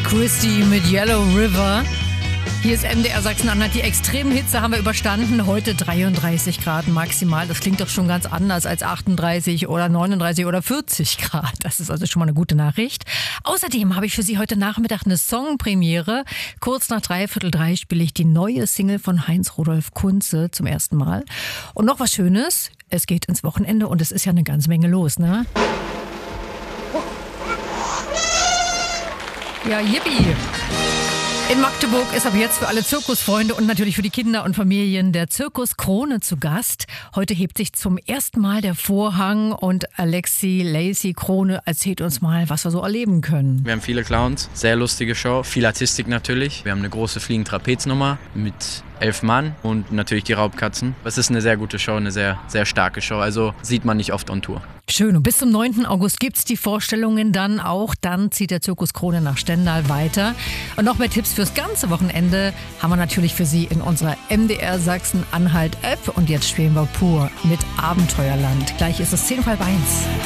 Christie mit Yellow River. Hier ist MDR Sachsen-Anhalt. Die extremen Hitze haben wir überstanden. Heute 33 Grad maximal. Das klingt doch schon ganz anders als 38 oder 39 oder 40 Grad. Das ist also schon mal eine gute Nachricht. Außerdem habe ich für Sie heute Nachmittag eine Songpremiere. Kurz nach 2:45 spiele ich die neue Single von Heinz-Rudolf Kunze zum ersten Mal. Und noch was Schönes. Es geht ins Wochenende und es ist ja eine ganze Menge los, ne? Ja, yippie! In Magdeburg ist ab jetzt für alle Zirkusfreunde und natürlich für die Kinder und Familien der Zirkus Krone zu Gast. Heute hebt sich zum ersten Mal der Vorhang und Alexi Lacey Krone erzählt uns mal, was wir so erleben können. Wir haben viele Clowns, sehr lustige Show, viel Artistik natürlich. Wir haben eine große Fliegen-Trapeznummer mit 11 Mann und natürlich die Raubkatzen. Es ist eine sehr gute Show, eine sehr, sehr starke Show, also sieht man nicht oft on Tour. Schön, und bis zum 9. August gibt's die Vorstellungen dann auch. Dann zieht der Zirkus Krone nach Stendal weiter. Und noch mehr Tipps fürs ganze Wochenende haben wir natürlich für Sie in unserer MDR Sachsen-Anhalt App. Und jetzt spielen wir pur mit Abenteuerland. Gleich ist es 10 vor 1.